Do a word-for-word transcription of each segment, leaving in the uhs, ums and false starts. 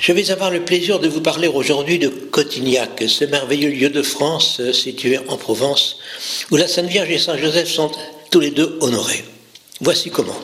Je vais avoir le plaisir de vous parler aujourd'hui de Cotignac, ce merveilleux lieu de France situé en Provence, où la Sainte Vierge et Saint Joseph sont tous les deux honorés. Voici comment.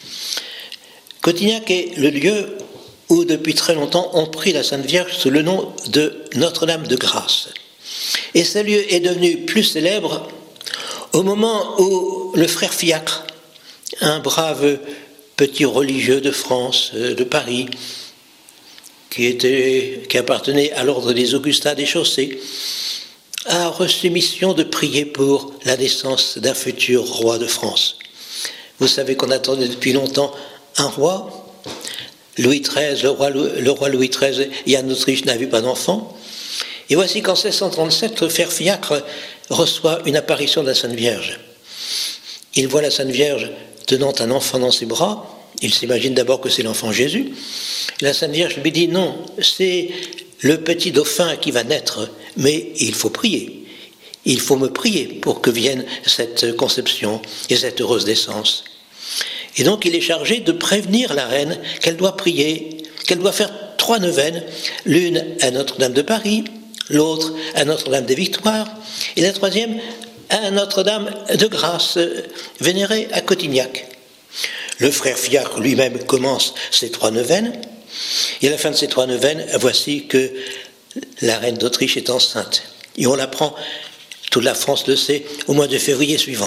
Cotignac est le lieu où depuis très longtemps on prie la Sainte Vierge sous le nom de Notre-Dame de Grâce. Et ce lieu est devenu plus célèbre au moment où le frère Fiacre, un brave petit religieux de France, de Paris, qui, était, qui appartenait à l'ordre des Augustins des Chaussées, a reçu mission de prier pour la naissance d'un futur roi de France. Vous savez qu'on attendait depuis longtemps un roi. Louis treize, le roi, le roi Louis treize et Anne d'Autriche n'avaient pas d'enfant. Et voici qu'en seize cent trente-sept, le frère Fiacre reçoit une apparition de la Sainte Vierge. Il voit la Sainte Vierge tenant un enfant dans ses bras. Il s'imagine d'abord que c'est l'enfant Jésus. La Sainte Vierge lui dit non, c'est le petit dauphin qui va naître, mais il faut prier. Il faut me prier pour que vienne cette conception et cette heureuse naissance. Et donc il est chargé de prévenir la reine qu'elle doit prier, qu'elle doit faire trois neuvaines, l'une à Notre-Dame de Paris, l'autre à Notre-Dame des Victoires, et la troisième à Notre-Dame de Grâce, vénérée à Cotignac. Le frère Fiacre lui-même commence ces trois neuvaines, et à la fin de ces trois neuvaines, voici que la reine d'Autriche est enceinte. Et on l'apprend, toute la France le sait, au mois de février suivant.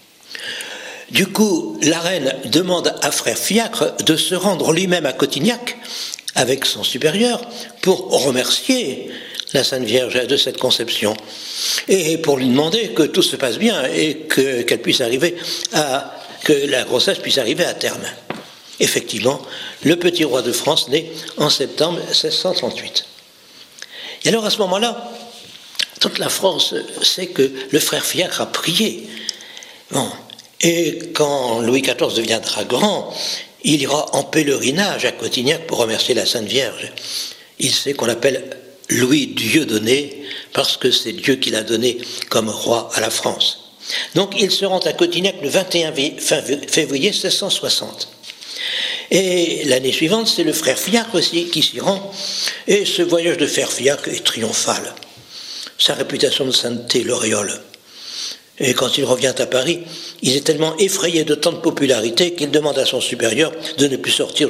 Du coup, la reine demande à frère Fiacre de se rendre lui-même à Cotignac, avec son supérieur, pour remercier la Sainte Vierge de cette conception, et pour lui demander que tout se passe bien, et que, qu'elle puisse arriver à... que la grossesse puisse arriver à terme. Effectivement, le petit roi de France naît en septembre seize cent trente-huit. Et alors à ce moment-là, toute la France sait que le frère Fiacre a prié. Bon. Et quand Louis quatorze deviendra grand, il ira en pèlerinage à Cotignac pour remercier la Sainte Vierge. Il sait qu'on l'appelle Louis Dieudonné parce que c'est Dieu qui l'a donné comme roi à la France. Donc il se rend à Cotignac le vingt et un février seize cent soixante. Et l'année suivante, c'est le frère Fiacre aussi qui s'y rend. Et ce voyage de frère Fiacre est triomphal. Sa réputation de sainteté l'auréole. Et quand il revient à Paris, il est tellement effrayé de tant de popularité qu'il demande à son supérieur de ne plus sortir